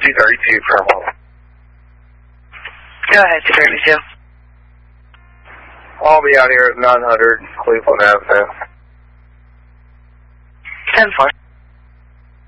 232 Paramount. Go ahead, 232. I'll be out here at 900 Cleveland Avenue. 10-4.